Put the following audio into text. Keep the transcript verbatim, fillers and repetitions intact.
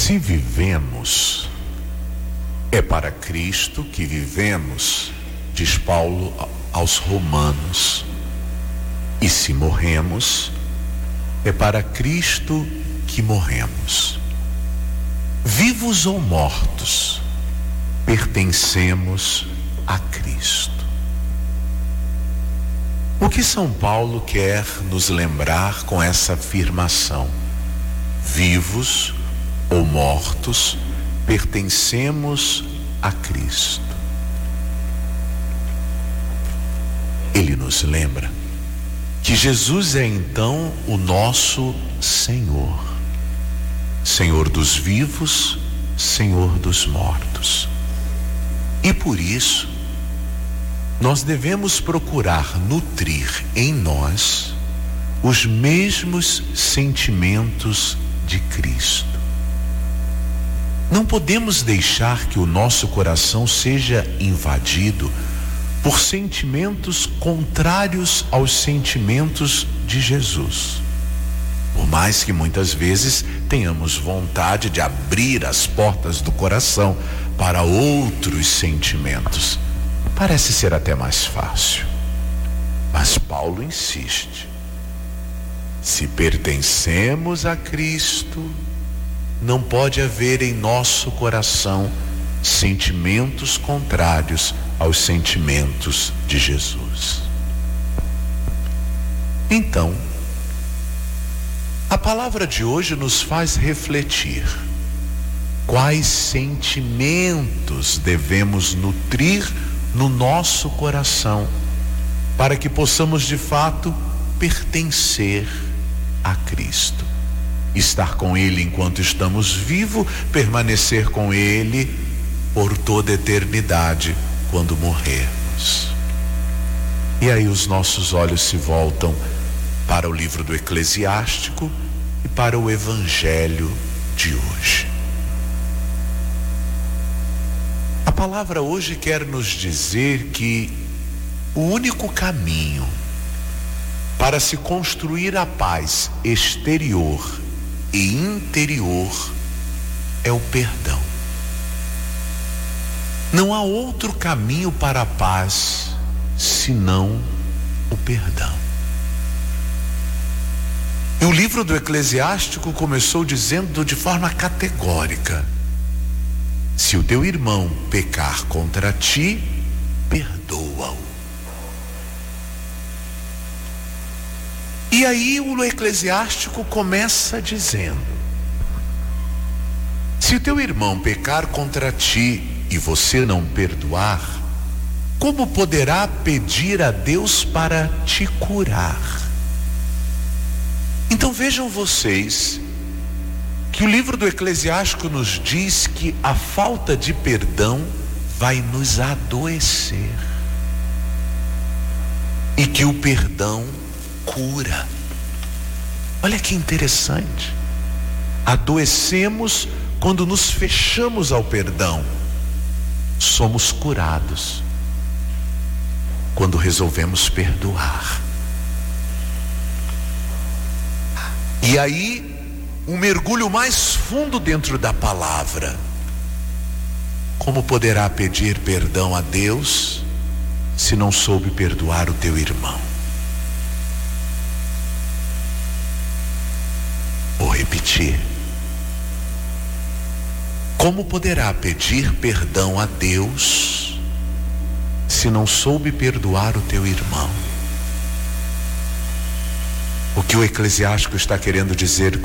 Se vivemos, é para Cristo que vivemos, diz Paulo aos Romanos. E se morremos, é para Cristo que morremos. Vivos ou mortos, pertencemos a Cristo. O que São Paulo quer nos lembrar com essa afirmação? Vivos ou mortos, pertencemos a Cristo. Ele nos lembra que Jesus é então o nosso Senhor, Senhor dos vivos, Senhor dos mortos. E por isso, nós devemos procurar nutrir em nós os mesmos sentimentos de Cristo. Não podemos deixar que o nosso coração seja invadido por sentimentos contrários aos sentimentos de Jesus. Por mais que muitas vezes tenhamos vontade de abrir as portas do coração para outros sentimentos, parece ser até mais fácil. Mas Paulo insiste: se pertencemos a Cristo, não pode haver em nosso coração sentimentos contrários aos sentimentos de Jesus. Então, a palavra de hoje nos faz refletir quais sentimentos devemos nutrir no nosso coração para que possamos de fato pertencer a Cristo. Estar com Ele enquanto estamos vivos, permanecer com Ele por toda a eternidade quando morrermos. E aí os nossos olhos se voltam para o livro do Eclesiástico e para o Evangelho de hoje. A palavra hoje quer nos dizer que o único caminho para se construir a paz exterior e interior é o perdão. Não há outro caminho para a paz senão o perdão. E o livro do Eclesiástico começou dizendo de forma categórica: se o teu irmão pecar contra ti, perdoa-o. E aí o Eclesiástico começa dizendo: se o teu irmão pecar contra ti e você não perdoar, como poderá pedir a Deus para te curar? Então vejam vocês que o livro do Eclesiástico nos diz que a falta de perdão vai nos adoecer e que o perdão cura. Olha que interessante. Adoecemos quando nos fechamos ao perdão. Somos curados quando resolvemos perdoar. E aí, um mergulho mais fundo dentro da palavra. Como poderá pedir perdão a Deus se não soube perdoar o teu irmão? Vou repetir. Como poderá pedir perdão a Deus se não soube perdoar o teu irmão? O que o Eclesiástico está querendo dizer